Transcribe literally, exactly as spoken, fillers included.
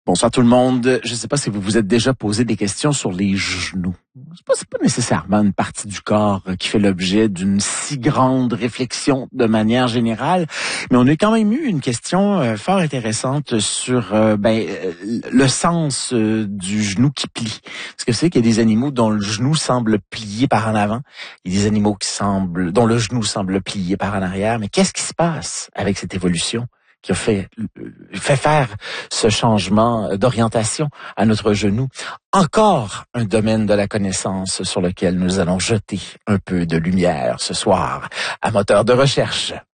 Bonsoir tout le monde. Je ne sais pas si vous vous êtes déjà posé des questions sur les genoux. C'est pas, c'est pas nécessairement une partie du corps qui fait l'objet d'une si grande réflexion de manière générale, mais on a quand même eu une question euh, fort intéressante sur euh, ben, euh, le sens euh, du genou qui plie. Parce que vous savez qu'il y a des animaux dont le genou semble plier par en avant, il y a des animaux qui semblent, dont le genou semble plier par en arrière. Mais qu'est-ce qui se passe avec cette évolution qui a fait, fait faire ce changement d'orientation à notre genou? Encore un domaine de la connaissance sur lequel nous allons jeter un peu de lumière ce soir à Moteur de recherche.